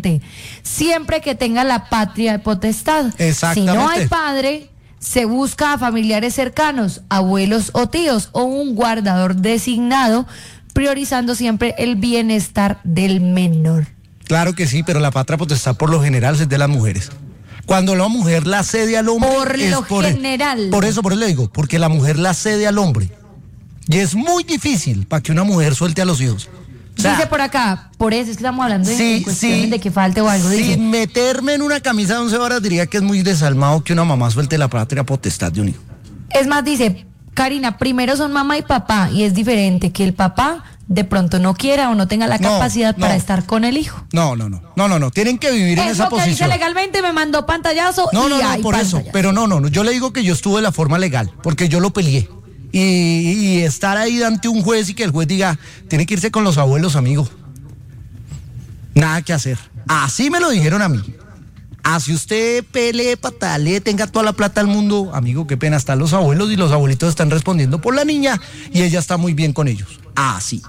importante, siempre que tenga la patria potestad. Exactamente. Si no hay padre, se busca a familiares cercanos, abuelos o tíos, o un guardador designado, priorizando siempre el bienestar del menor. Claro que sí, pero la patria potestad por lo general es de las mujeres. Cuando la mujer la cede al hombre... Por lo general. Por eso le digo, porque la mujer la cede al hombre. Y es muy difícil para que una mujer suelte a los hijos. O sea, dice por acá, por eso es que estamos hablando de cuestiones de que falte o algo. Sin Dice, meterme en una camisa de 11 varas, diría que es muy desalmado que una mamá suelte la patria potestad de un hijo. es más, dice, Karina, primero son mamá y papá, y es diferente que el papá de pronto no quiera o no tenga la capacidad para estar con el hijo. No. Tienen que vivir en esa posición. Es lo que dice legalmente, me mandó pantallazo. No, por eso. Pero no. Yo le digo que yo estuve de la forma legal, porque yo lo peleé. Y estar ahí ante un juez y que el juez diga, tiene que irse con los abuelos, amigo. Nada que hacer. Así me lo dijeron a mí. Así usted pelee, patale, tenga toda la plata del mundo, amigo, qué pena, están los abuelos y los abuelitos están respondiendo por la niña y ella está muy bien con ellos. Así.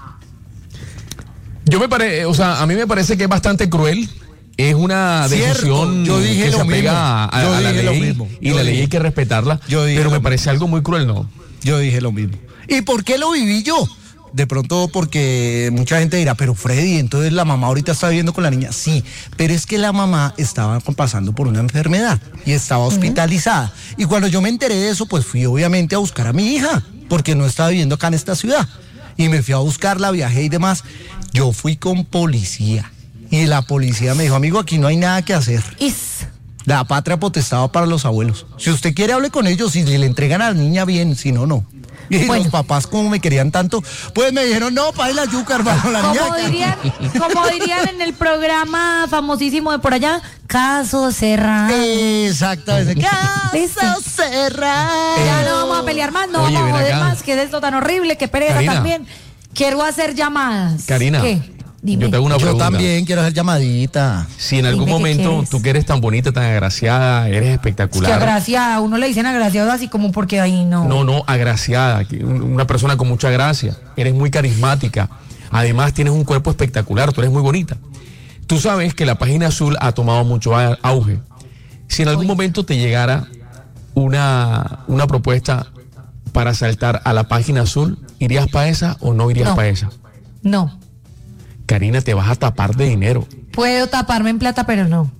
A mí me parece que es bastante cruel. Es una decisión que se apega a la ley y la ley hay que respetarla, pero me parece algo muy cruel, ¿no? Yo dije lo mismo. ¿Y por qué lo viví yo? De pronto porque mucha gente dirá, pero Freddy, entonces la mamá ahorita está viviendo con la niña. Sí, pero es que la mamá estaba pasando por una enfermedad y estaba hospitalizada. Y cuando yo me enteré de eso, pues fui obviamente a buscar a mi hija, porque no estaba viviendo acá en esta ciudad. Y me fui a buscarla, viajé y demás. Yo fui con policía. Y la policía me dijo, amigo, aquí no hay nada que hacer. La patria potestad para los abuelos. Si usted quiere, hable con ellos. Si le entregan a la niña, bien. Si no, no. Y los papás, como me querían tanto, pues me dijeron, no, pague la yuca, hermano, la niña. Como dirían en el programa famosísimo de por allá, caso cerrado. Exactamente. Caso cerrado. Ya no vamos a pelear más, no vamos a joder más. ¿Qué es esto tan horrible? Qué pereza, Karina, también. Quiero hacer llamadas. Karina. ¿Qué? Dime. Yo te hago una pregunta. Yo también quiero hacer llamadita. Si en algún momento tú que eres tan bonita, tan agraciada, eres espectacular. Es que agraciada, uno le dicen agraciado así como porque ahí no. No, agraciada, una persona con mucha gracia, eres muy carismática, además tienes un cuerpo espectacular, tú eres muy bonita. Tú sabes que la página azul ha tomado mucho auge. Si en algún momento te llegara una propuesta para saltar a la página azul, ¿irías para esa o no irías para esa? No. Karina, te vas a tapar de dinero. Puedo taparme en plata, pero no.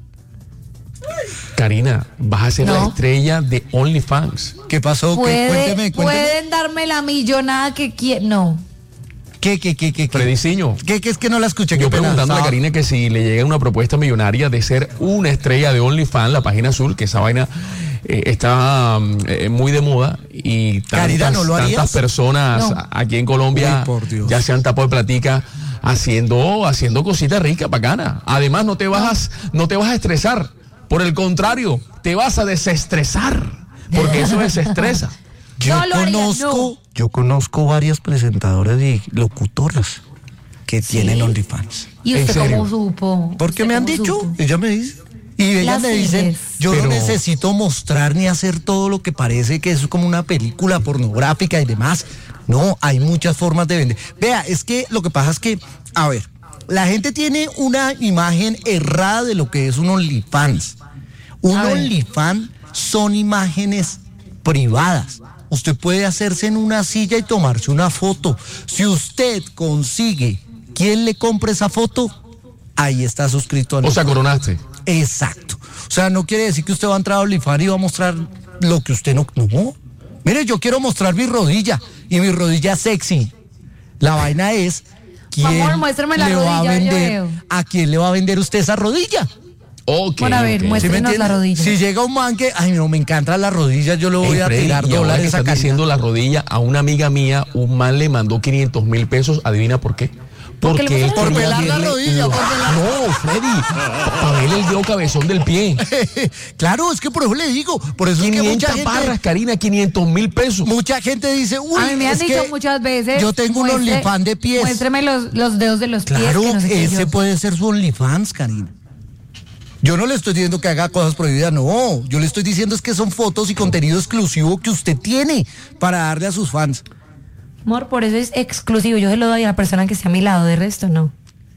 Karina, vas a ser la estrella de OnlyFans. ¿Qué pasó? Cuénteme. Pueden darme la millonada que quieran. No. ¿Qué? Frediciño. ¿Qué es que no la escuché? Yo preguntándole a Karina que si le llega una propuesta millonaria de ser una estrella de OnlyFans, la página azul, que esa vaina está muy de moda y tantas personas aquí en Colombia ya se han tapado de platica haciendo cositas ricas, bacanas. Además no te vas a estresar, por el contrario, te vas a desestresar, porque eso desestresa. Yo conozco varias presentadoras y locutoras que tienen OnlyFans. ¿Y usted cómo supo? Porque me han dicho, ella me dice. Y ellas me dicen, yo no necesito mostrar ni hacer todo lo que parece que es como una película pornográfica y demás. No, hay muchas formas de vender. Vea, es que lo que pasa es que, a ver, la gente tiene una imagen errada de lo que es un OnlyFans. Un OnlyFans son imágenes privadas. Usted puede hacerse en una silla y tomarse una foto. Si usted consigue quien le compre esa foto, ahí está suscrito al... O sea, coronaste. Exacto. O sea, no quiere decir que usted va a entrar a OnlyFans y va a mostrar lo que usted no... No. Mire, yo quiero mostrar mi rodilla y mi rodilla sexy. La vaina es... muéstrame la rodilla, ¿a quién le va a vender usted esa rodilla? Bueno, a ver, muéstrenos la rodilla. Si llega un man que, ay, no, me encantan las rodillas, yo le voy a tirar dólares. Está diciendo la rodilla, a una amiga mía, un man le mandó 500,000 pesos, ¿adivina por qué? Porque él por pelar la rodilla. No, Freddy, para verle el dedo cabezón del pie. Claro, es que por eso le digo, por eso 500 es que mucha gente... barras, Karina, 500,000 pesos. Mucha gente dice, uy, a mí me han dicho muchas veces, yo tengo un OnlyFans de pies. Muéstreme los dedos de los pies. Claro, ese puede ser su OnlyFans, Karina. Yo no le estoy diciendo que haga cosas prohibidas, no. Yo le estoy diciendo es que son fotos y contenido exclusivo que usted tiene para darle a sus fans. Amor, por eso es exclusivo. Yo se lo doy a la persona que esté a mi lado, de resto no.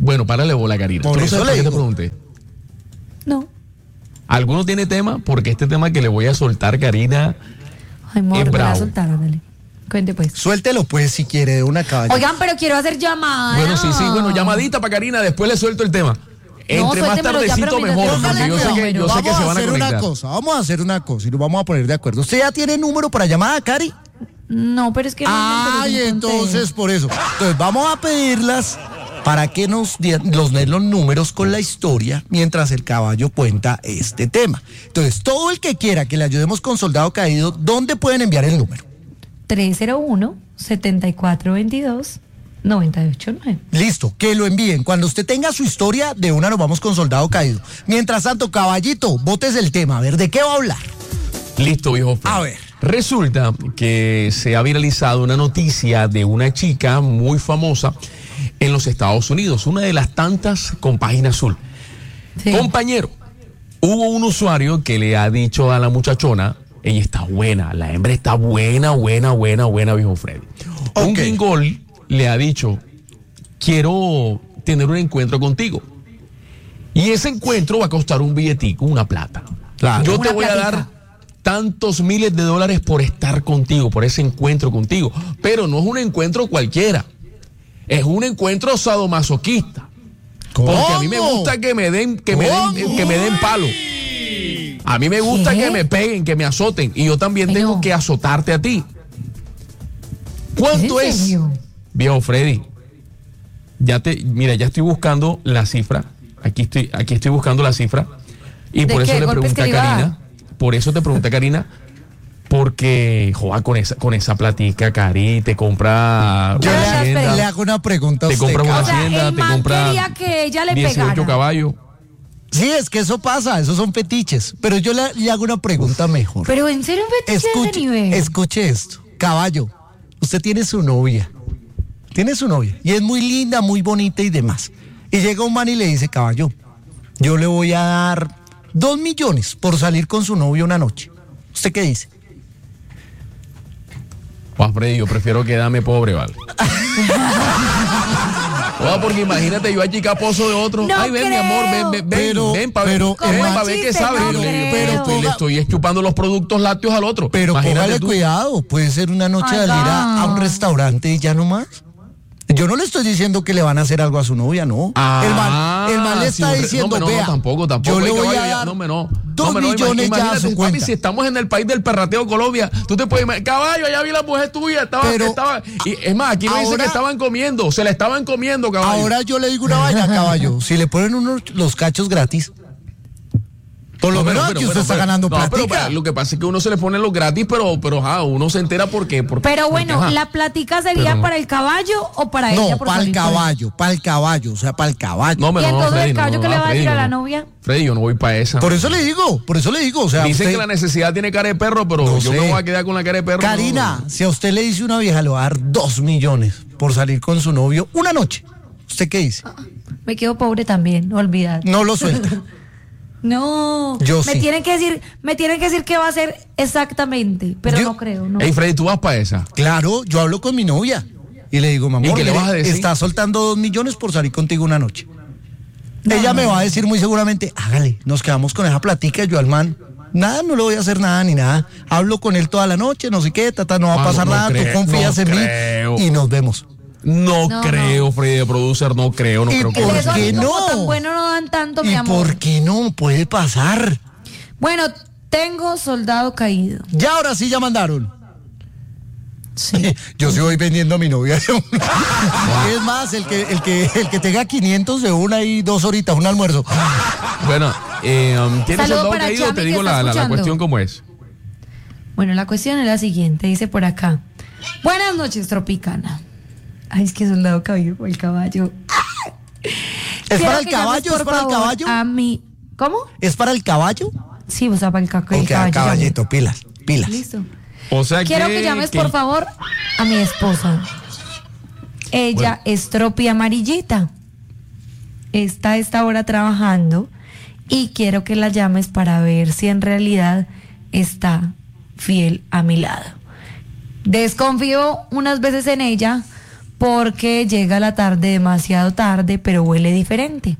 Bueno, párale bola, Karina. Por eso le te pregunté. No. ¿Alguno tiene tema? Porque este tema que le voy a soltar, Karina, Ay, amor, es me bravo. la soltaron, dale. Cuente pues. Suéltelo pues si quiere de una caballa. Oigan, pero quiero hacer llamada. Bueno, sí, bueno, llamadita para Karina, después le suelto el tema. Entre más suéltemelo ya, tardecito pero mejor, mientras porque yo sé que se van a conectar. Vamos a hacer una cosa y nos vamos a poner de acuerdo. ¿Usted ya tiene número para llamada, Cari? No, pero es que Ay, entonces por eso. Entonces vamos a pedirlas para que nos den los números con la historia mientras el caballo cuenta este tema. Entonces, todo el que quiera que le ayudemos con Soldado Caído, ¿dónde pueden enviar el número? 301-7422-989. Listo, que lo envíen. Cuando usted tenga su historia, de una nos vamos con Soldado Caído. Mientras tanto, caballito, botes el tema. A ver, ¿de qué va a hablar? Listo, viejo. A ver. Resulta que se ha viralizado una noticia de una chica muy famosa en los Estados Unidos, una de las tantas con página azul. Sí. Compañero, hubo un usuario que le ha dicho a la muchachona, ella está buena, la hembra está buena, viejo Freddy. Okay. Un gringol le ha dicho, quiero tener un encuentro contigo. Y ese encuentro va a costar un billetico, una plata. Claro. Yo te voy a dar tantos miles de dólares por estar contigo, por ese encuentro contigo. Pero no es un encuentro cualquiera. Es un encuentro sadomasoquista. ¿Cómo? Porque a mí me gusta que me den palo. A mí me gusta que me peguen, que me azoten. Y yo también tengo que azotarte a ti. ¿Cuánto es? Viejo Freddy. Mira, ya estoy buscando la cifra. Aquí estoy buscando la cifra. Y por eso le pregunté a Karina. Por eso te pregunté, Karina. Porque, joder, con esa platica, Cari, te compra yo una hacienda. Le hago una pregunta a usted. Te compra una hacienda, te compra quería que ella le 18 pegara. caballos. Sí, es que eso pasa, esos son fetiches. Pero yo le hago una pregunta mejor. Pero en serio, un fetiche de ese nivel. Escuche esto. Caballo, usted tiene su novia. Y es muy linda, muy bonita y demás. Y llega un man y le dice, caballo, yo le voy a dar 2 millones por salir con su novio una noche. ¿Usted qué dice? Juan Freddy, yo prefiero quedarme pobre, ¿vale? Porque imagínate yo allí caposo de otro. No. Ay, ven, creo. mi amor, ven para ver qué sabe. Le estoy chupando los productos lácteos al otro. Pero póngale cuidado, puede ser una noche de ir a un restaurante y ya no más. Yo no le estoy diciendo que le van a hacer algo a su novia, no. El man le está diciendo, vea, tampoco. Yo le voy a dar 2 millones ya a su cuenta. Papi, si estamos en el país del perrateo Colombia, tú te puedes imaginar, caballo, allá vi la mujer tuya, y es más, aquí no dice que estaban comiendo, se la estaban comiendo, caballo. Ahora yo le digo una vaina, caballo, si le ponen los cachos gratis, por lo menos aquí usted está ganando plata. Pero lo que pasa es que uno se le pone los gratis, pero uno se entera por qué. Pero bueno, ¿la platica sería para el caballo o para ella? No, para el caballo, o sea, para el caballo. No, ¿y entonces Freddy, el caballo qué le va a decir a la novia? Freddy, yo no voy para esa. Por eso le digo, o sea. Dicen que la necesidad tiene cara de perro, pero yo me voy a quedar con la cara de perro. Karina, si a usted le dice una vieja, le va a dar 2 millones por salir con su novio una noche, ¿usted qué dice? Me quedo pobre también, olvidar. No lo suelta. No, me tienen que decir qué va a hacer exactamente, pero no creo, no. Ey, Freddy, ¿tú vas para esa? Claro, yo hablo con mi novia y le digo, mamá, ¿qué le vas a decir? Está soltando 2 millones por salir contigo una noche. Ella me va a decir muy seguramente, hágale, nos quedamos con esa platica, yo al man, nada, no le voy a hacer nada ni nada. Hablo con él toda la noche, no sé qué, no va a pasar nada, tú confías en mí y nos vemos. No creo, Freddy de Producer, no creo. ¿Por qué no? Tan bueno no dan tanto, mi amor. ¿Y por qué no? Puede pasar. Bueno, tengo Soldado Caído. Ya ahora sí ya mandaron. Sí. Yo sí voy vendiendo a mi novia. Es más, el que tenga 500 de una y 2 horitas, un almuerzo. Bueno, ¿tienes Soldado Caído? Chami, te digo la cuestión cómo es. Bueno, la cuestión es la siguiente, dice por acá. Buenas noches, Tropicana. Ay, es que Soldado Caído o el caballo. ¿Es para el caballo? ¿Es para el caballo? A mí. ¿Cómo? ¿Es para el caballo? Sí, o sea, para el caballo. Caballito, pilas. Listo. O sea, quiero que llames, por favor, a mi esposa. Ella es Tropi Amarillita. Está a esta hora trabajando y quiero que la llames para ver si en realidad está fiel a mi lado. Desconfío unas veces en ella porque llega a la tarde demasiado tarde, pero huele diferente.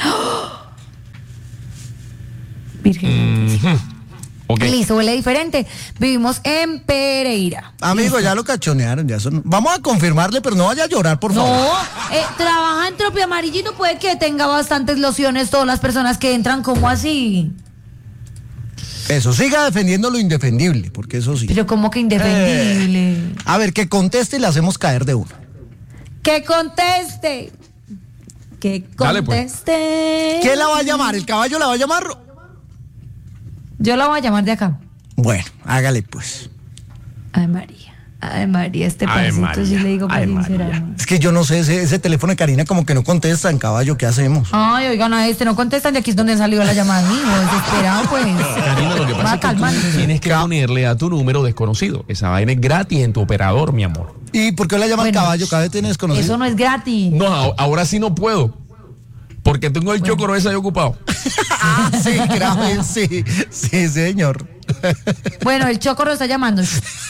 Virgen. Okay. Listo, huele diferente. Vivimos en Pereira. Amigo, ya lo cachonearon. Vamos a confirmarle, pero no vaya a llorar, por favor. No, trabaja en Tropia Amarillito, puede que tenga bastantes lociones todas las personas que entran, ¿cómo así? Eso, siga defendiendo lo indefendible, porque eso sí. Pero ¿cómo que indefendible? A ver, que conteste y le hacemos caer de uno. ¡Que conteste! ¡Que Dale, pues. conteste! ¿Quién la va a llamar? ¿El caballo la va a llamar? Yo la voy a llamar de acá. Bueno, hágale pues. Ay, María, este pedacito sí le digo para sinceramente. Es que yo no sé, ese teléfono de Karina como que no contesta en caballo, ¿qué hacemos? Ay, oigan, no contestan, de aquí es donde salió la llamada mío, desesperado pues. Karina, lo que pasa es que tú tienes que ponerle a tu número desconocido. Esa vaina es gratis en tu operador, mi amor. ¿Y por qué la llaman caballo? Cada vez tienes desconocido. Eso no es gratis. No, ahora sí no puedo. Porque tengo el chocoro ese ahí ocupado. Sí, grave, sí, señor. Bueno, el Choco lo está llamando.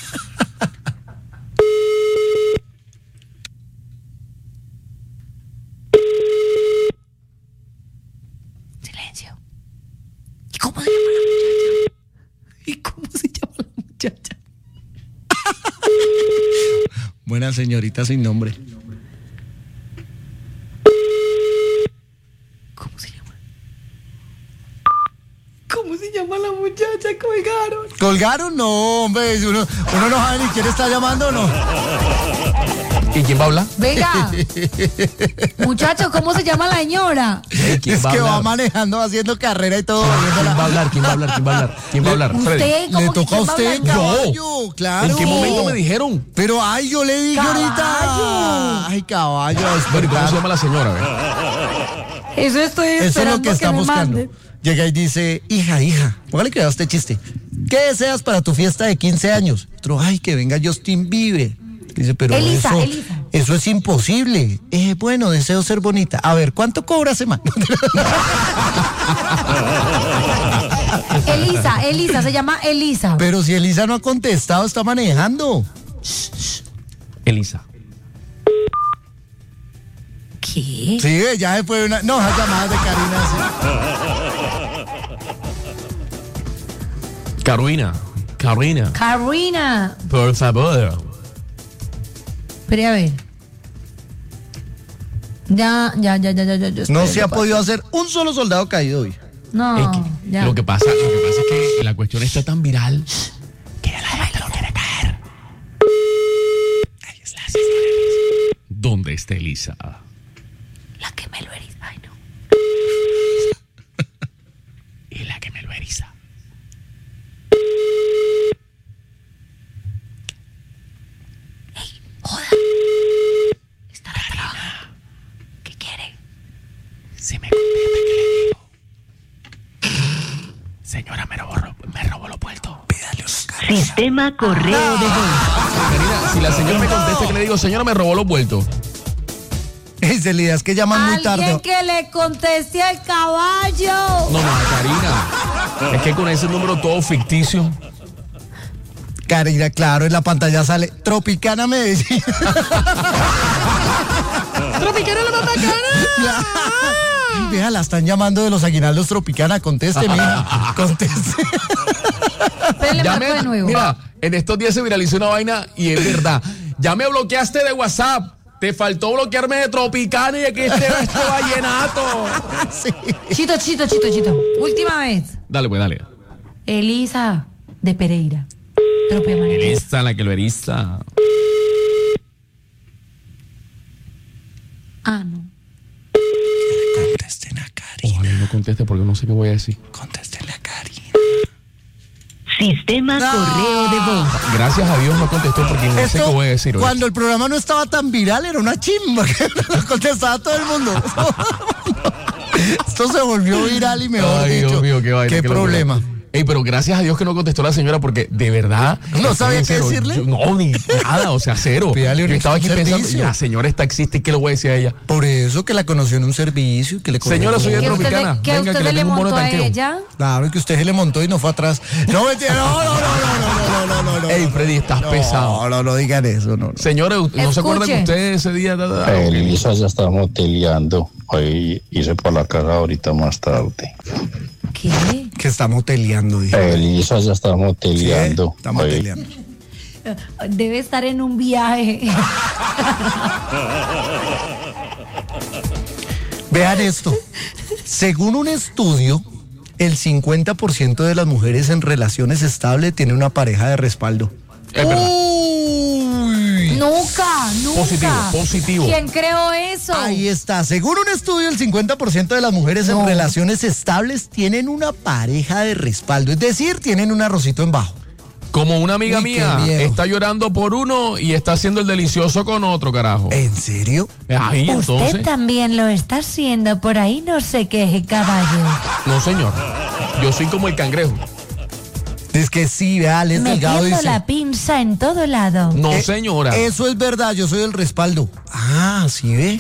Silencio. ¿Y cómo se llama la muchacha? Buena señorita sin nombre. ¿Cómo se llama la muchacha? Colgaron. ¿Colgaron? No, hombre, uno no sabe ni quién está llamando o no. ¿Y quién va a hablar? Venga. Muchachos, ¿cómo se llama la señora? Es que va manejando, haciendo carrera y todo. ¿Quién va a hablar? ¿Quién va a hablar? ¿Usted? Le toca a usted, caballo, claro. ¿En qué momento me dijeron? Pero yo le dije ahorita. Ay, caballo. Bueno, ¿cómo se llama la señora? Eso estoy esperando. Eso es lo que está buscando. Llega y dice, hija, póngale cuidado a este chiste. ¿Qué deseas para tu fiesta de 15 años? Otro, ay, que venga Justin Bieber. Dice, pero Elisa. Eso es imposible. Bueno, deseo ser bonita. A ver, ¿cuánto cobra semana? Elisa, se llama Elisa. Pero si Elisa no ha contestado, está manejando. Elisa. ¿Qué? Sí, ya después de una... No, esas llamadas de Karina, sí. Carolina. Por favor. Pero a ver. Ya. No se ha podido hacer un solo soldado caído hoy. No, ya. Lo que pasa es que la cuestión está tan viral que ya la gente no quiere caer. Ahí está. ¿Dónde está Elisa? La que me lo eriza. Ay, no. Y la que me lo eriza. Ey, joda. Estará trabajando. ¿Qué quiere? Si me contesta, ¿qué le digo? Señora, me robó los vueltos. Pídale los carros. Sistema correo de voz. Karina, si la señora me contesta, ¿qué le digo? Señora, me robó los vueltos. Celida, es que llaman muy tarde. Alguien que le conteste al caballo. No, Karina. Es que con ese número todo ficticio. Karina, claro, en la pantalla sale Tropicana Medellín. ¿Tropicana la Mapacana? Ay, vea, la están llamando de los aguinaldos Tropicana. Conteste, mija. Conteste. De nuevo. Mira, en estos días se viralizó una vaina y es verdad. Ya me bloqueaste de WhatsApp. Te faltó bloquearme de Tropicana y aquí este vallenato. Sí. Chito. Última vez. Dale, pues, dale. Elisa de Pereira. Tropia Amarilla. Elisa, la que lo eriza. No. Contesten a Karina. Ojalá no conteste porque no sé qué voy a decir. Contestenle a Karina. Sistema correo de voz. Gracias a Dios no contestó porque no sé qué voy a decir. Cuando el programa no estaba tan viral, era una chimba que lo contestaba todo el mundo. Esto se volvió viral y mejor dicho. Dios mío, qué vaina, qué problema. Ey, pero gracias a Dios que no contestó la señora, porque de verdad. ¿No sabía qué decirle? No, ni nada, o sea, cero. Pídale Yo estaba aquí servicio. pensando, la señora es taxista, ¿y qué le voy a decir a ella? Por eso que la conoció en un servicio, que le cogió. Señora, soy de Tropicana. ¿Que Venga, usted que le le tengo un bono montó de a tanqueo. ella? Claro, que usted se le montó y no fue atrás. No, mentira, no. Ey, Freddy, estás pesado. No digan eso, no. Señora, ¿no se acuerda que usted ese día? Elisa ya está moteleando. Hoy hice para la casa ahorita más tarde. ¿Qué? Que está moteleando, dijo. Elisa ya está moteleando. Sí, está moteleando. Debe estar en un viaje. Vean esto. Según un estudio, el 50% de las mujeres en relaciones estables tiene una pareja de respaldo. Es verdad. Uy. Nunca. Positivo. ¿Quién creó eso? Ahí está. Según un estudio, el 50% de las mujeres en relaciones estables tienen una pareja de respaldo. Es decir, tienen un arrocito en bajo. Como una amiga Uy, qué mía miedo. está llorando por uno y está haciendo el delicioso con otro, carajo. ¿En serio? Ahí, Usted entonces. también lo está haciendo, por ahí no se queje, caballo. No, señor. Yo soy como el cangrejo. Es que sí, vea, Alex Delgado Metiendo dice. la pinza en todo lado. No, señora. Eso es verdad, yo soy el respaldo. Ah, ¿sí ve?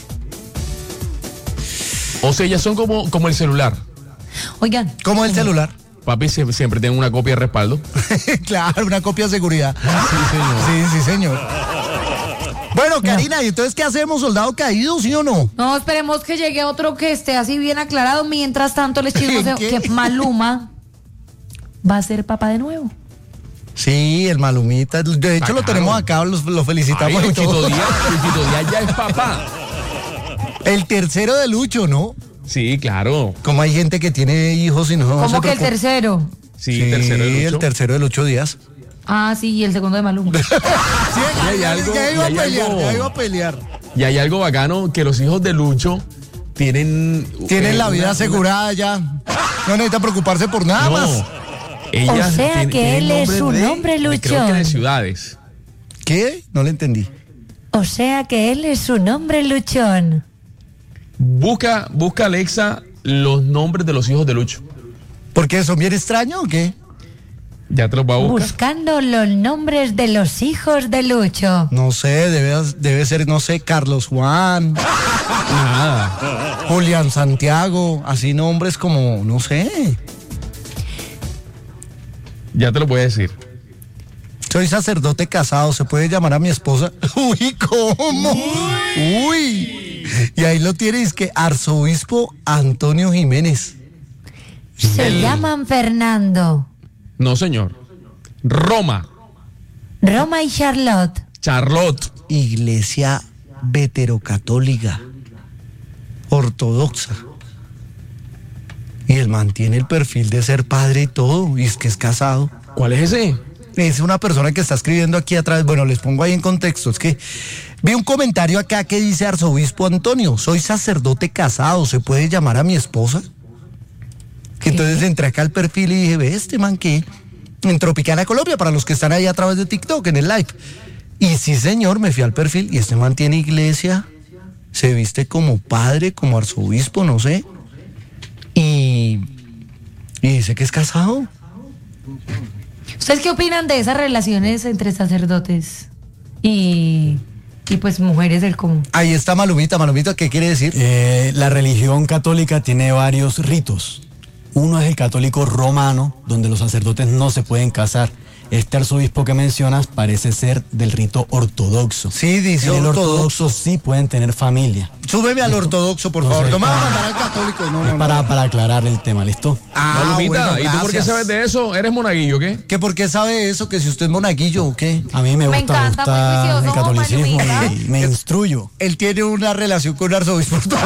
O sea, ellas son como el celular. Oigan, Como el celular. Papi siempre tiene una copia de respaldo. Claro, una copia de seguridad. Sí, señor. Sí, señor. Bueno, Karina, ¿y entonces qué hacemos, soldado caído, sí o no? no, esperemos que llegue otro que esté así bien aclarado. Mientras tanto, les chismoseo ¿Qué? que Maluma va a ser papá de nuevo. Sí, el Malumita. De hecho, lo Bacano. tenemos acá, lo felicitamos. Ay, y todo. Luchito Díaz ya es papá. El tercero de Lucho, ¿no? Sí, claro. Como hay gente que tiene hijos y no se ¿Cómo que el preocupa. tercero? Sí, tercero de Lucho. el tercero de Lucho Díaz. Ah, sí, y el segundo de Maluma. Sí, hay algo- ya iba a y hay pelear, algo- ya iba a pelear. Y hay algo bacano, que los hijos de Lucho tienen Tienen la vida asegurada ya. No necesita preocuparse por nada más. Ellas O sea que él es un hombre Creo luchón. que de ciudades. ¿Qué? No le entendí. O sea que él es un hombre luchón. Busca Alexa los nombres de los hijos de Lucho. ¿Por qué son bien extraños o qué? Ya te los voy a buscar. Buscando los nombres de los hijos de Lucho. No sé, debe ser, no sé, Carlos Juan, Nada. Julián Santiago, así nombres como, no sé. Ya te lo voy a decir. Soy sacerdote casado, ¿se puede llamar a mi esposa? Uy, ¿cómo? Uy. Y ahí lo tienes, que arzobispo Antonio Jiménez. Se llaman Fernando, No, señor. Roma. Roma y Charlotte. Charlotte. Iglesia veterocatólica, ortodoxa. Y él mantiene el perfil de ser padre y todo, y es que es casado. ¿Cuál es ese? Es una persona que está escribiendo aquí atrás. Bueno, les pongo ahí en contexto. Es que vi un comentario acá que dice: arzobispo Antonio, soy sacerdote casado, ¿se puede llamar a mi esposa? Entonces entré acá al perfil y dije: ve este man que en Tropicana, Colombia, para los que están ahí a través de TikTok, en el live. Y sí, señor, me fui al perfil y este man tiene iglesia, se viste como padre, como arzobispo, no sé. Y dice que es casado. ¿Ustedes qué opinan de esas relaciones entre sacerdotes y pues mujeres del común? Ahí está Malumita. Malumita, ¿qué quiere decir? La religión católica tiene varios ritos. Uno es el católico romano, donde los sacerdotes no se pueden casar. Este arzobispo que mencionas parece ser del rito ortodoxo. Sí, dice En el ortodoxo. ortodoxo sí pueden tener familia. Súbeme al ortodoxo, por favor. No me vas a mandar al católico. No, Es no, para aclarar el tema, ¿listo? Malumita, bueno, ¿y tú por qué gracias. sabes de eso? ¿Eres monaguillo o qué? ¿Que por qué sabe eso? ¿Que si usted es monaguillo o qué? A mí me Me gusta encanta, muy el juicioso, catolicismo Malumita. y me instruyo. Él tiene una relación con un arzobispo ortodoxo.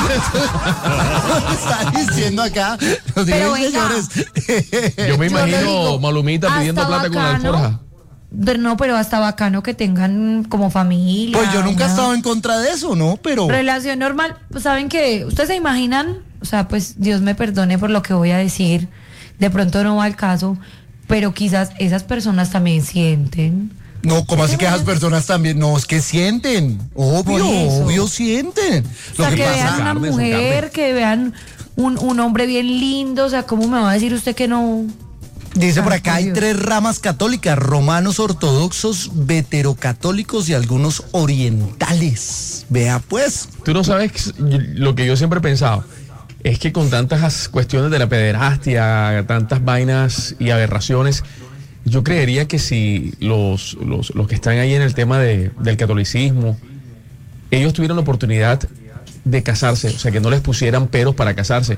Está diciendo acá. Los Pero digan, venga. señores. Yo me Yo le imagino digo, Malumita pidiendo hasta plata con la bacano. alforja. No, pero hasta bacano que tengan como familia. Pues yo nunca he una estado en contra de eso, ¿no? Pero relación normal. Pues, ¿saben qué? ¿Ustedes se imaginan? O sea, pues Dios me perdone por lo que voy a decir. De pronto no va al caso, pero quizás esas personas también sienten. no, como así que esas personas también, no, es que sienten, Por eso. obvio sienten. O sea, que vean una Carne, son mujer, carne. que vean un hombre bien lindo. O sea, ¿cómo me va a decir usted que no? Dice por acá, hay 3 ramas católicas: romanos, ortodoxos, veterocatólicos y algunos orientales. Vea pues. Tú no sabes lo que yo siempre he pensado. Es que con tantas cuestiones de la pederastia, tantas vainas y aberraciones, yo creería que si los que están ahí en el tema del catolicismo, ellos tuvieran la oportunidad de casarse, o sea, que no les pusieran peros para casarse,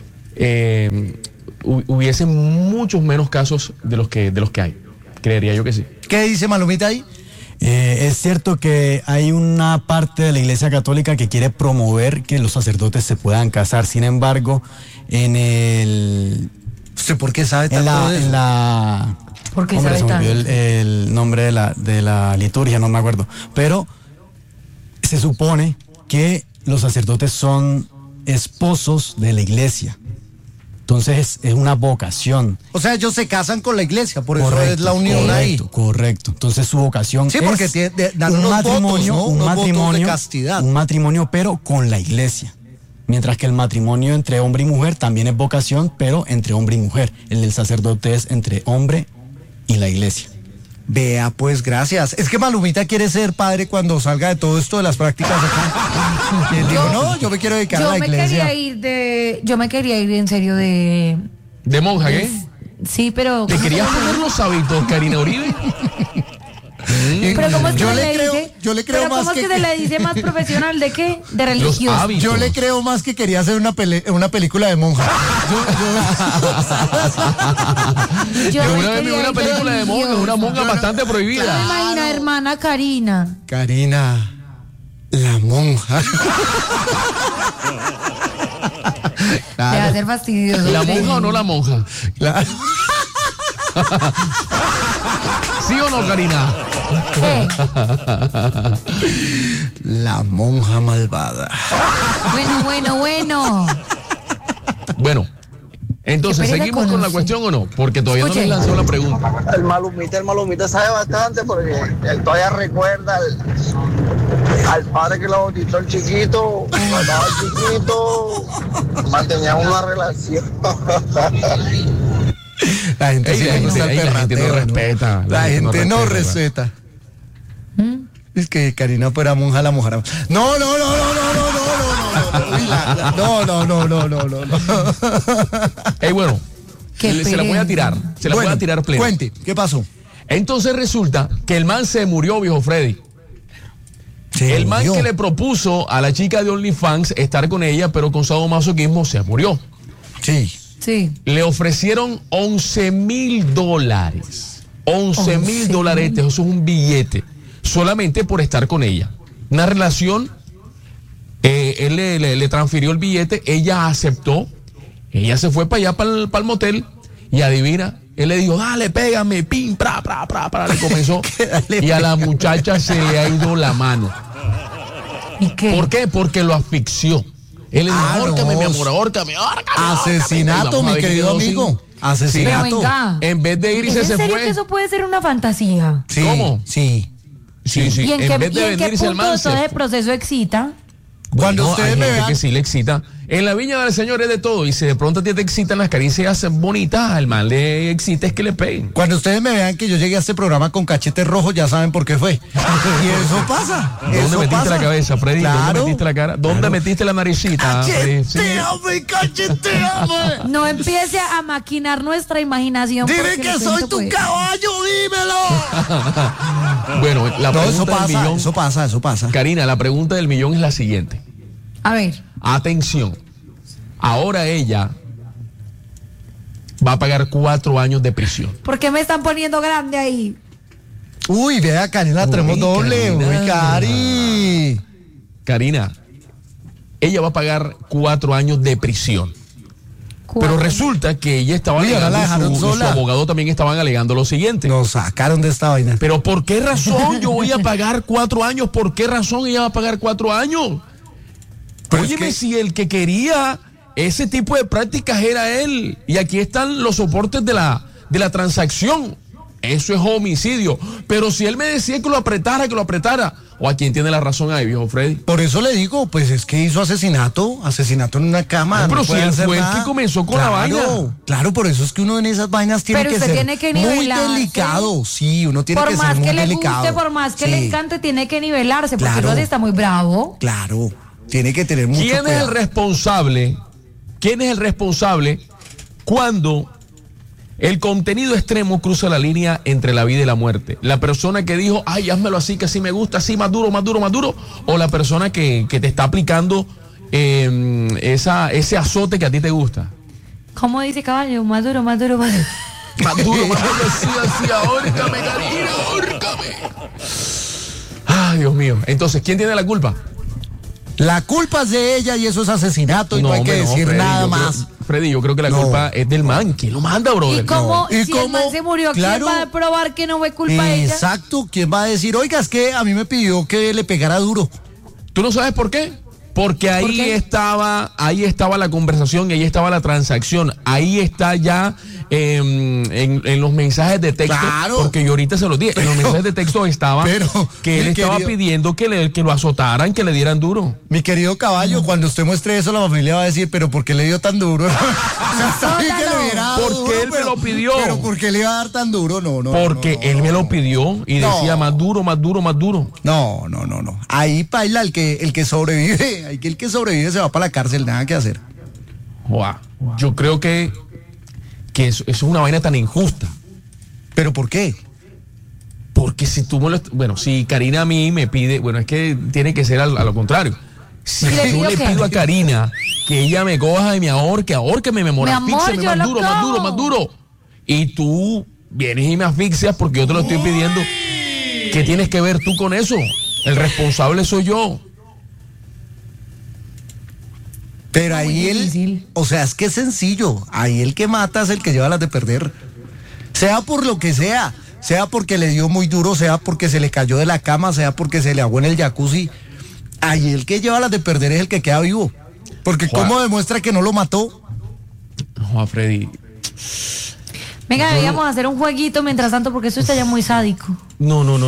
hubiesen muchos menos casos de los que hay. Creería yo que sí. ¿Qué dice Malumita ahí? Es cierto que hay una parte de la Iglesia Católica que quiere promover que los sacerdotes se puedan casar. Sin embargo, en el... ¿Usted por qué sabe tanto de eso? ¿Por qué Hombre, sabe se me olvidó tanto? el nombre de la liturgia, no me acuerdo. Pero se supone que los sacerdotes son esposos de la Iglesia. Entonces es una vocación. O sea, ellos se casan con la iglesia, por eso Correcto, es la unión ahí. Correcto. Entonces su vocación Sí, es porque dan un unos matrimonio, votos, ¿no? un Unos matrimonio, votos de castidad. un matrimonio, pero con la iglesia. Mientras que el matrimonio entre hombre y mujer también es vocación, pero entre hombre y mujer. El del sacerdote es entre hombre y la iglesia. Vea, pues, gracias. Es que Malumita quiere ser padre cuando salga de todo esto de las prácticas acá. Y él dijo, no, yo me quiero dedicar a la iglesia. Yo me quería ir en serio de... ¿De monja, qué? Sí, pero... ¿Te querías poner los hábitos, Karina Uribe? Pero ¿cómo es que Yo se le le creo- dice? yo le creo ¿Pero más cómo es que- que se le dice más profesional de qué? De Los religioso. hábitos. Yo le creo más que quería hacer una película de monja. Yo Yo me una vez vi quería una ir película de monja, una monja bastante ¿Te prohibida. imaginas, hermana Karina? Karina, la monja. Te va a ser fastidioso. ¿La monja o no la monja? Claro. ¿Sí o no, Karina? ¿Qué? La monja malvada. Bueno. Bueno, entonces, Qué pereza ¿seguimos con la conoce. cuestión o no? Porque todavía no Escuche. les lanzó la pregunta. El malumita sabe bastante porque él todavía recuerda al padre que lo bautizó el chiquito, mataba al chiquito, mantenía una relación. La gente, Ey, sí la le gente- gusta el ey, la gente no perrateo, respeta, La gente no respeta. Es que Karina fuera monja, la mujer. No. Uy, no. Ey, bueno, Qué se la voy a tirar. Se la voy a tirar plena. Cuente, ¿qué pasó? Entonces resulta que el man se murió, viejo Freddy. El man que le propuso a la chica de OnlyFans estar con ella, pero con sadomasoquismo, se murió. Sí. Sí. Le ofrecieron $11,000. $11,000, eso es un billete. Solamente por estar con ella. Una relación, él le transfirió el billete, ella aceptó, ella se fue para allá, para el motel, y adivina, él le dijo, dale, pégame, pim, pra, le comenzó, y a la muchacha se le ha ido la mano. ¿Y qué? ¿Por qué? Porque lo asfixió. Él le dijo, ahórcame, no. mi amor, ahórcame. Asesinato, Y vamos a mi ver qué querido quedó sin- amigo. Pero Asesinato. venga. En vez de ¿Es irse, en se serio fue. que eso puede ser una fantasía? Sí, ¿Cómo? Sí. Sí. ¿Y en En qué, vez de y en qué venirse al punto de man, todo se ese fue. proceso excita? Cuando Bueno, ustedes hay me gente vean, que sí le excita. En la viña del Señor es de todo. Y si de pronto a ti te excitan las caricias bonitas, al man le excita es que le peguen. cuando ustedes me vean que yo llegué a este programa con cachete rojo, ya saben por qué fue. Y eso pasa. ¿Dónde eso metiste pasa. la cabeza, Freddy? ¿Dónde Claro. metiste la cara? ¿Dónde metiste la naricita, Freddy? Sí. Cacheteame. No empiece a maquinar nuestra imaginación. Dime porque que le soy cuento, tu pues, caballo, dímelo. Bueno, la No, pregunta del millón. eso pasa. Karina, la pregunta del millón es la siguiente. A ver, Atención. Ahora ella va a pagar 4 años de prisión. ¿por qué me están poniendo grande ahí? Uy, vea, Karina, tenemos doble. Karina. Uy, Cari. Karina, ella va a pagar 4 años de prisión. Pero resulta que ella estaba Uy, ahora alegando, la dejaron y su sola. abogado también estaban alegando lo siguiente. Nos sacaron de esta vaina. Pero ¿por qué razón yo voy a pagar 4 años? ¿Por qué razón ella va a pagar 4 años? Pero es Óyeme, que- si el que quería ese tipo de prácticas era él. Y aquí están los soportes de la transacción. Eso es homicidio. Pero si él me decía que lo apretara, o a quién tiene la razón ahí, viejo Freddy? Por eso le digo, pues es que hizo asesinato en una cama. Pero no si él fue el que comenzó con la vaina. Claro, por eso es que uno en esas vainas tiene que ser muy delicado. Sí, uno tiene que ser muy delicado. Por más que le encante, tiene que nivelarse, porque uno está muy bravo. Claro, tiene que tener mucho cuidado. ¿Quién es el responsable cuando el contenido extremo cruza la línea entre la vida y la muerte? ¿La persona que dijo, ay, házmelo así, que así me gusta, así más duro, más duro, más duro? ¿O la persona que te está aplicando ese azote que a ti te gusta? ¿Cómo dice Caballo? Más duro, más duro, más duro. Más duro, más duro, así, ahórcame, Karina, ahórcame. Ay, Dios mío. Entonces, ¿quién tiene la culpa? La culpa es de ella y eso es asesinato y no hay que decir Freddy, nada más. Freddy, yo creo que la culpa es del man. ¿Quién lo manda, brother? ¿Y cómo? Si el man se murió, ¿quién va a probar que no fue culpa de ella? Exacto, ¿quién va a decir, oiga, es que a mí me pidió que le pegara duro? ¿Tú no sabes por qué? Porque ahí estaba la conversación y ahí estaba la transacción. Ahí está ya en los mensajes de texto. Claro. Porque yo ahorita se los dije. En los mensajes de texto estaba que él estaba pidiendo que lo azotaran, que le dieran duro. Mi querido Caballo, cuando usted muestre eso, la familia va a decir, pero ¿por qué le dio tan duro? Porque él me lo pidió. Pero ¿por qué le iba a dar tan duro? Porque él me lo pidió y decía más duro, más duro, más duro. No. Ahí baila el que sobrevive. Hay que el que sobrevive se va para la cárcel, nada que hacer. Wow. Yo creo que eso es una vaina tan injusta. ¿Pero por qué? Porque si tú si Karina a mí me pide, es que tiene que ser a lo contrario. Si yo le pido a Karina que ella me coja y me ahórqueme, me asfíxiame más duro, más duro, más duro. Y tú vienes y me asfixias porque yo te lo estoy pidiendo. ¿Qué tienes que ver tú con eso? El responsable soy yo. Pero ahí es que es sencillo. Ahí el que mata es el que lleva las de perder. Sea por lo que sea porque le dio muy duro, sea porque se le cayó de la cama, sea porque se le ahogó en el jacuzzi. Ahí el que lleva las de perder es el que queda vivo. Porque ¿cómo demuestra que no lo mató? Freddy. Venga, deberíamos hacer un jueguito mientras tanto porque eso está ya muy sádico. No, yo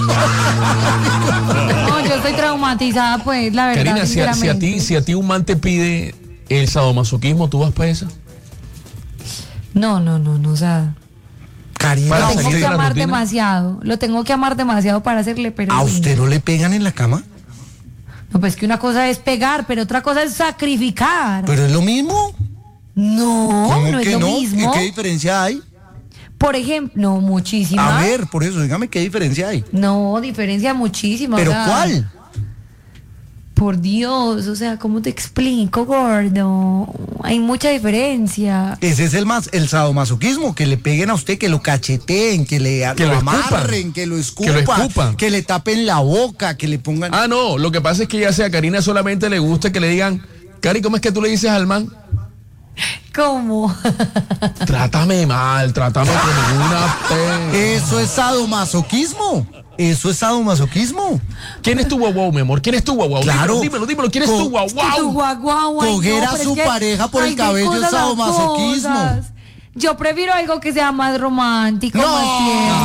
estoy traumatizada, pues, la verdad. Karina, si a ti un man te pide el sadomasoquismo, ¿tú vas para esa? No, o sea... Karina, lo tengo que amar demasiado para hacerle, pero... ¿A usted no le pegan en la cama? No, pues que una cosa es pegar, pero otra cosa es sacrificar. ¿Pero es lo mismo? No es lo mismo. ¿Y qué diferencia hay? Por ejemplo, muchísima. A ver, por eso, dígame qué diferencia hay. No, diferencia muchísima. ¿Pero ¿cuál? Por Dios, o sea, ¿cómo te explico, gordo? Hay mucha diferencia. Ese es el sadomasoquismo, que le peguen a usted, que lo cacheteen, que lo amarren, que lo escupan, que le tapen la boca, que le pongan... No, lo que pasa es que ya sea a Karina solamente le gusta que le digan, Cari, ¿cómo es que tú le dices al man? ¿Cómo? Trátame mal, trátame como una Eso es sadomasoquismo. ¿Quién es tu guau, mi amor? ¿Quién es tu guau? Claro. Dímelo, ¿quién es tu guau? Coger a su pareja por el cabello es sadomasoquismo. Yo prefiero algo que sea más romántico, más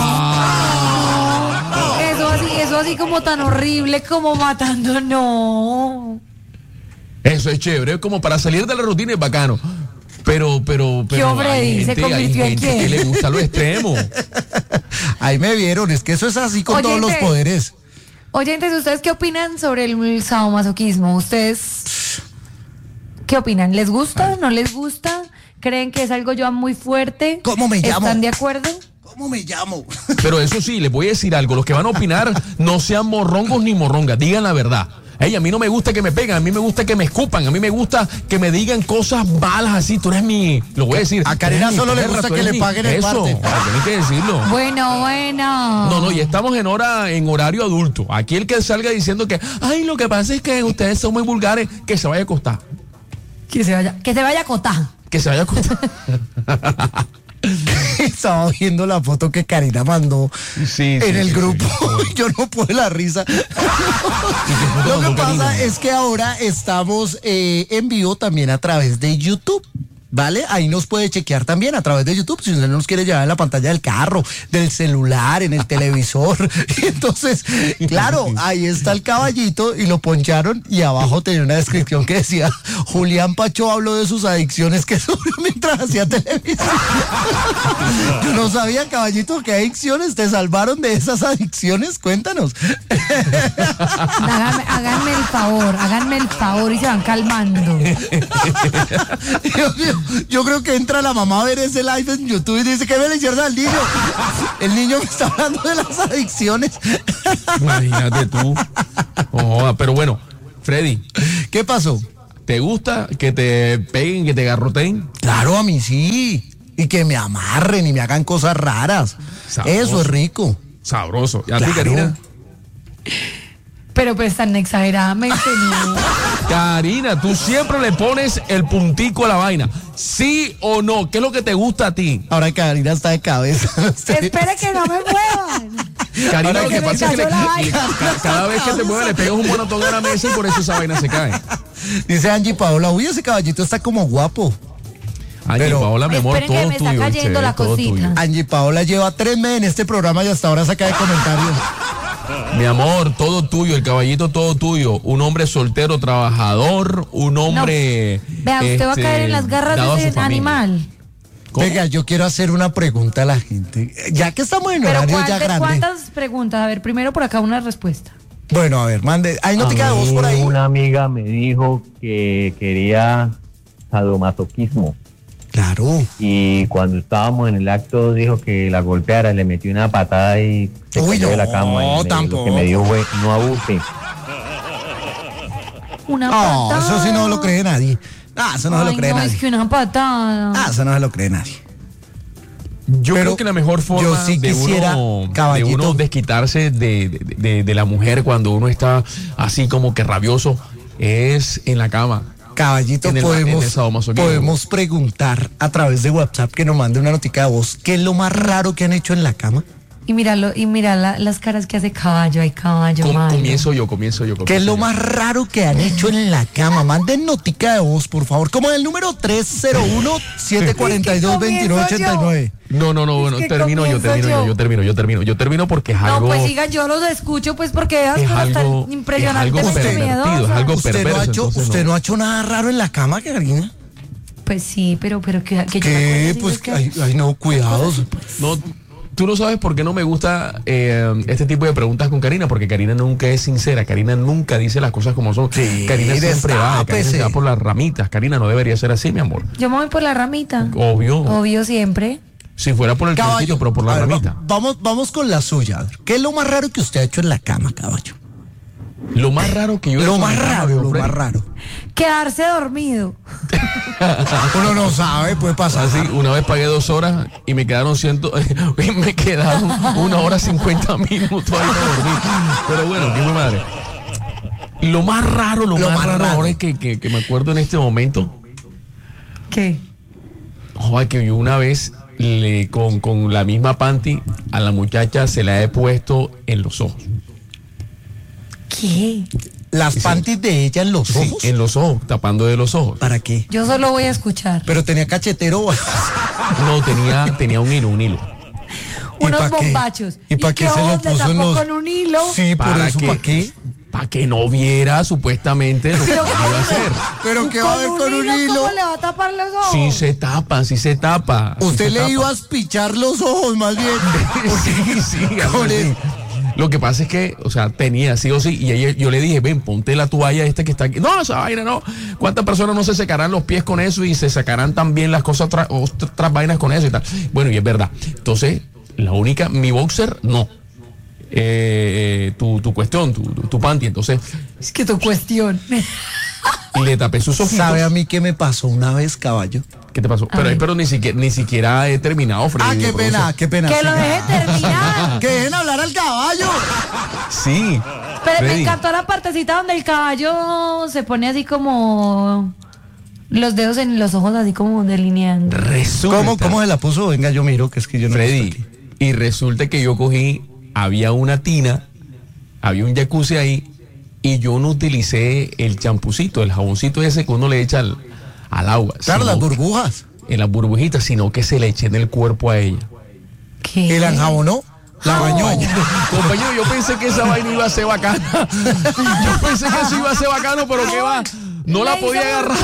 tierno. Eso así como tan horrible, como matando, no. Eso es chévere, como para salir de la rutina es bacano. Pero hay gente que le gusta lo extremo. Ahí me vieron, es que eso es así con todos los poderes. Oyentes, ¿ustedes qué opinan sobre el sadomasoquismo? ¿Ustedes qué opinan? ¿Les gusta? ¿No les gusta? ¿Creen que es algo ya muy fuerte? ¿Cómo me llamo? ¿Están de acuerdo? ¿Cómo me llamo? Pero eso sí, les voy a decir algo. Los que van a opinar no sean morrongos ni morrongas, digan la verdad. A mí no me gusta que me peguen, a mí me gusta que me escupan, a mí me gusta que me digan cosas malas así, tú eres lo voy a decir. A Karina solo le gusta que le paguen el parte. Eso, tienes que decirlo. Bueno. No, y estamos en horario adulto. Aquí el que salga diciendo que, lo que pasa es que ustedes son muy vulgares, que se vaya a acostar. Que se vaya a acotar. Que se vaya a acostar. Estaba viendo la foto que Karina mandó en el grupo. Yo no puedo la risa. Lo que pasa es que ahora estamos en vivo también a través de YouTube. ¿vale? Ahí nos puede chequear también a través de YouTube, si usted nos quiere llevar en la pantalla del carro, del celular, en el televisor. Entonces, claro, ahí está el caballito y lo poncharon y abajo tenía una descripción que decía, Julián Pacho habló de sus adicciones que sufrió mientras hacía televisión. Yo no sabía, caballito, qué adicciones te salvaron de esas adicciones, cuéntanos. Háganme el favor y se van calmando. Yo creo que entra la mamá a ver ese live en YouTube y dice, ¿qué me le hicieron al niño? El niño me está hablando de las adicciones. Imagínate tú. Oh, pero bueno, Freddy. ¿Qué pasó? ¿Te gusta que te peguen, que te garroteen? Claro, a mí sí. Y que me amarren y me hagan cosas raras. Sabroso. Eso es rico. Sabroso. ¿Y a ti, Karina? Pero pues tan exageradamente no. Karina, tú siempre le pones el puntico a la vaina. ¿Sí o no? ¿Qué es lo que te gusta a ti? Ahora Karina está de cabeza. Espere que no me muevan. Karina, lo que pasa es que cada vez que te mueves le pegas un monotón a la mesa y por eso esa vaina se cae. Dice Angie Paola, uy, ese caballito está como guapo. Angie Paola, mi amor, todo me tuyo. Está cayendo la cosita. Angie Paola lleva 3 meses en este programa y hasta ahora saca de comentarios. Mi amor, todo tuyo, el caballito todo tuyo. Un hombre soltero, trabajador, un hombre... No. Vea, usted va a caer en las garras de ese animal. ¿Cómo? Venga, yo quiero hacer una pregunta a la gente. Ya que estamos en horario ya grande. ¿Cuántas preguntas? A ver, primero por acá una respuesta. Bueno, a ver, mande. Ahí no te queda voz por ahí. Una amiga me dijo que quería sadomasoquismo. Claro. Y cuando estábamos en el acto dijo que la golpeara, le metió una patada y se cayó de la cama. No, tampoco. Lo que me dijo fue, no abuse. Una patada. Eso sí no lo cree nadie. Eso no se lo cree nadie. Es que una patada. Eso no se lo cree nadie. Yo creo que la mejor forma de uno desquitarse de la mujer cuando uno está así como que rabioso es en la cama. Caballito, podemos preguntar a través de WhatsApp que nos mande una notica de voz, ¿qué es lo más raro que han hecho en la cama? Y mira las caras que hace caballo, hay caballo. Comienzo yo. ¿Qué es lo más raro que han hecho en la cama? Manden notica de voz, por favor, como el número 301-742-2989. No, bueno, termino porque es algo... No, pues sigan, yo los escucho, pues porque es algo impresionantemente miedoso. Es algo perverso. ¿Usted no ha hecho nada raro en la cama, Karina? Pues sí, pero que ¿qué? Pues, no, cuidados. No, tú no sabes por qué no me gusta este tipo de preguntas con Karina, porque Karina nunca es sincera, Karina nunca dice las cosas como son. Sí, Karina siempre va, Karina se va por las ramitas. Karina, no debería ser así, mi amor. Yo me voy por la ramita. Obvio siempre. Si fuera por el caballito, pero por la ramita. Vamos con la suya. ¿Qué es lo más raro que usted ha hecho en la cama, caballo? Lo más raro que yo he hecho. Lo más raro. Quedarse dormido. Uno no sabe, puede pasar. Así, una vez pagué 2 horas y me quedaron 1 hora 50 minutos ahí para dormir. Pero bueno, qué madre. Lo más raro ahora es que me acuerdo en este momento. ¿Qué? Que yo una vez con la misma panty a la muchacha se la he puesto en los ojos. ¿Qué? ¿Las panties de ella en los ojos? Sí, en los ojos, tapando de los ojos. ¿Para qué? Yo solo voy a escuchar. ¿Pero tenía cachetero? No, tenía un hilo. Unos bombachos. ¿Y para qué se lo puso en los...? Con un hilo? Sí, por eso, ¿para qué? Para que no viera supuestamente lo que iba a hacer. ¿Pero qué va a ver con un hilo? ¿Cómo le va a tapar los ojos? Sí se tapa. Usted le iba a espichar los ojos, más bien. Sí, lo que pasa es que, tenía sí o sí, y yo le dije, ven, ponte la toalla esta que está aquí. No, esa vaina no. ¿Cuántas personas no se secarán los pies con eso y se sacarán también las cosas, otras vainas con eso y tal? Bueno, y es verdad. Entonces, mi boxer, no. Tu cuestión, tu panty, entonces. Es que tu cuestión. Y le tapé sus ojitos. ¿Sabe a mí qué me pasó una vez, caballo? ¿Qué te pasó? Pero ni siquiera he terminado, Freddy. Qué pena. Que lo deje terminar. Que dejen hablar al caballo. Sí. Pero Freddy, me encantó la partecita donde el caballo se pone así como los dedos en los ojos, así como delineando. ¿Cómo se la puso? Venga, yo miro, que es que yo no. Freddy, y resulta que yo cogí, había una tina, había un jacuzzi ahí, y yo no utilicé el champucito, el jaboncito ese que uno le echa al agua. Claro, las burbujas. En las burbujitas, sino que se le eche en el cuerpo a ella. ¿Qué? ¿Y la enjabonó? La bañó. Compañero, yo pensé que esa vaina iba a ser bacana. Yo pensé que eso iba a ser bacano, pero ¿qué va? No la podía agarrar.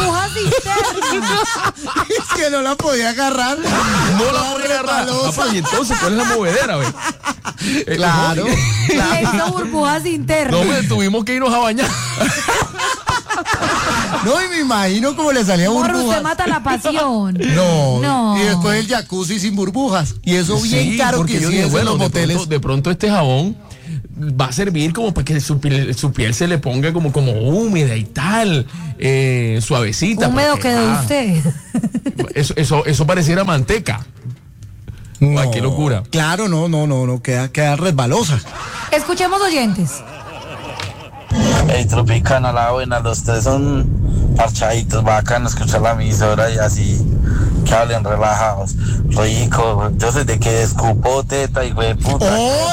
Es que no la podía agarrar. No la podía agarrar. Papá, y entonces, ¿cuál es la movedera, güey? Claro. Le hizo burbujas internas. No, tuvimos que irnos a bañar. No, y me imagino cómo le salía Morro, burbujas. usted mata la pasión. No. Y después el jacuzzi sin burbujas. Y eso bien caro que sí es en los moteles. De pronto este jabón va a servir como para que su piel se le ponga como húmeda y tal, suavecita. Húmedo quedó usted. Eso pareciera manteca. No. Ay, qué locura. Claro, no, queda resbalosa. Escuchemos oyentes. Hey, Tropicana, la buena, los tres son parchaditos, bacano escuchar la emisora y así, que hablen relajados. Rico, yo sé de que escupo teta y güey puta. ¡Oh!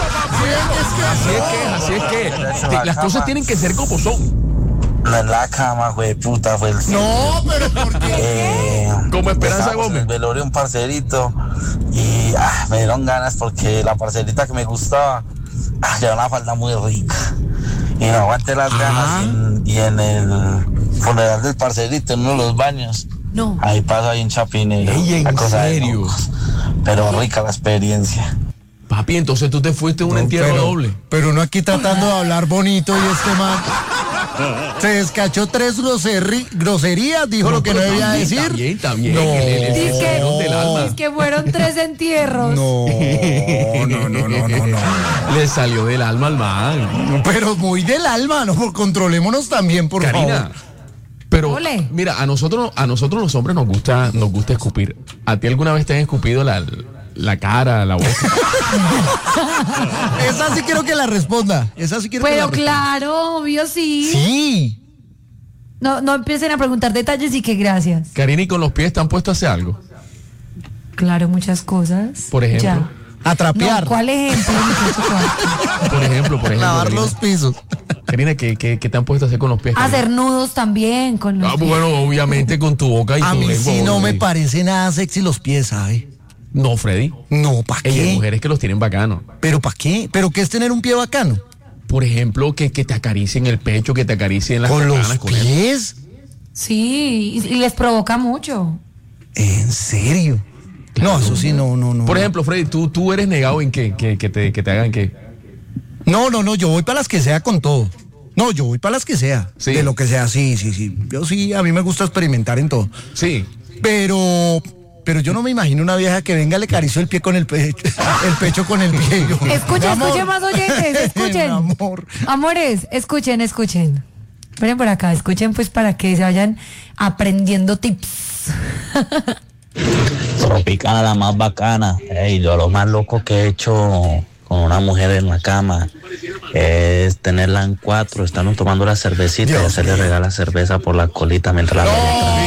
Así es que las cosas tienen que ser como son. No en la cama, güey puta, fue el... No, pero ¿por qué? Como Esperanza Gómez. En el Gómez. velorio un parcerito y me dieron ganas porque la parcerita que me gustaba llevaba una falda muy rica. Y no aguanté las ganas y en el funeral del parcerito, en uno de los baños, No. ahí paso ahí en Chapinero. Ey, ¿en serio? Pero rica la experiencia. Papi, entonces tú te fuiste a un entierro doble. Pero uno aquí tratando de hablar bonito y este man se descachó 3 groserías, dijo lo que no debía decir. También. No. Es que fueron 3 entierros. No. Le salió del alma al man. Pero muy del alma, ¿no? Controlémonos también, por Karina, favor. pero Ole. mira, a nosotros los hombres nos gusta escupir. ¿A ti alguna vez te han escupido la cara, la boca? Esa sí quiero que la responda. Pero claro, obvio sí. Sí. No empiecen a preguntar detalles y que gracias. Karina, ¿y con los pies te han puesto a hacer algo? Claro, muchas cosas. Por ejemplo. Ya. A trapear. No, ¿cuál ejemplo, muchacho? ¿Cuál? Por ejemplo. Lavar Karina. los pisos. Karina, ¿qué te han puesto a hacer con los pies? Karina? Hacer nudos también con los pies. Bueno, obviamente con tu boca y A tu mí lengua. sí no me Freddy. parece nada sexy los pies, ¿sabe? No, Freddy. No, ¿para Hay qué? mujeres que los tienen bacano. ¿Pero para qué? ¿Pero qué es tener un pie bacano? Por ejemplo, que te acaricien el pecho, que te acaricien las ¿Con los canas, con eso. pies? Sí, y les provoca mucho. ¿En serio? Claro. No, eso sí, no. Por ejemplo, Freddy, ¿tú eres negado en qué? Que te hagan qué. No, yo voy para las que sea con todo. No, yo voy para las que sea. Sí. De lo que sea, sí. Yo sí, a mí me gusta experimentar en todo. Sí. Pero yo no me imagino una vieja que venga, le acarició el pie con el pecho, el pecho con el pie. Escuchen más oyentes, escuchen. Mi amor. Amores, escuchen. Esperen por acá, escuchen pues para que se vayan aprendiendo tips. Tropicana, la más bacana. Ey, yo lo más loco que he hecho con una mujer en la cama es tenerla en 4, están tomando la cervecita y hacerle regala cerveza por la colita mientras la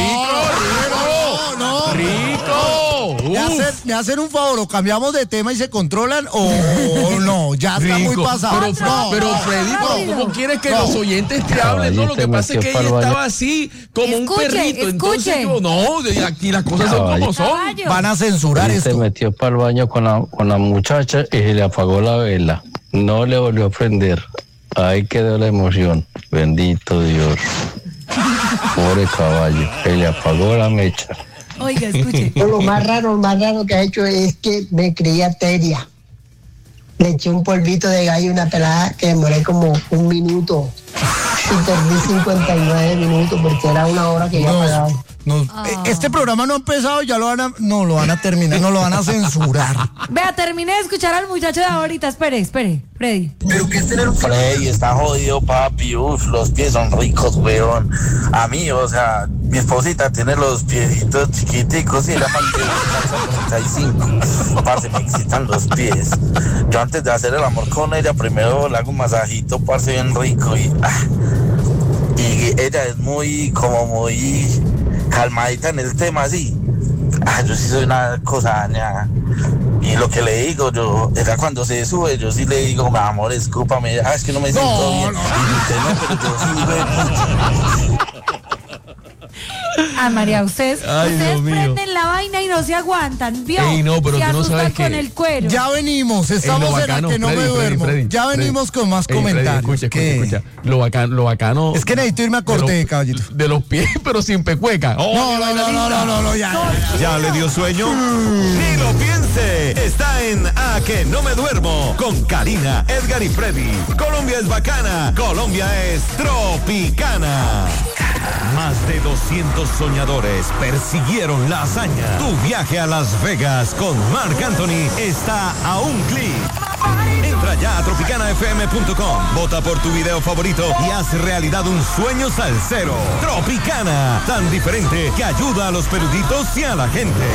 ¿Me hacen un favor? ¿O cambiamos de tema y se controlan? ¿O no? Ya está muy pasado. Pero Freddy, ¿cómo quieres que los oyentes te hablen? No, lo que pasa es que ella estaba así, como un perrito. Entonces de aquí las cosas son como son. Van a censurar esto. Se metió para el baño con la muchacha y se le apagó la vela. No le volvió a prender. Ahí quedó la emoción. Bendito Dios. Pobre caballo. Se le apagó la mecha. Oiga, escuche. Lo más raro que ha hecho es que me creía teria. Le eché un polvito de gallo a una pelada que demoré como 1 minuto. Y perdí 59 minutos porque era 1 hora que ya pagaba. Este programa no ha empezado, ya lo van a terminar, no lo van a censurar. Vea, terminé de escuchar al muchacho de ahorita. Espere, Freddy. Pero que tener un Freddy está jodido, papi. Uf, los pies son ricos, weón. A mí, o sea, mi esposita tiene los piecitos chiquiticos y la mantiene 35. Parce, me excitan los pies. Yo antes de hacer el amor con ella, primero le hago un masajito, parce, bien rico y ella es muy calmadita en el tema, así. Yo sí soy una cosa dañada. Y lo que le digo, era cuando se sube, yo sí le digo, amor, escúpame. Es que no me siento bien. Y usted no, pero yo sí, María, ustedes prenden la vaina y no se aguantan, ¿vio? Ey, no, pero se tú no sabes con el cuero. Ya venimos, estamos en la que no me duermo. Ya venimos con más comentarios. Escucha. Lo bacano. Es que necesito irme a corte, caballito. De los pies, pero sin pecueca. No, ya. ¿Ya le dio sueño? Ni lo piense. Está en A que no me duermo con Karina, Edgar y Freddy. Colombia es bacana. Colombia es tropicana. Más de 200 soñadores persiguieron la hazaña. Tu viaje a Las Vegas con Marc Anthony está a un clic. Entra ya a tropicanafm.com, vota por tu video favorito y haz realidad un sueño salsero. Tropicana, tan diferente que ayuda a los peruditos y a la gente.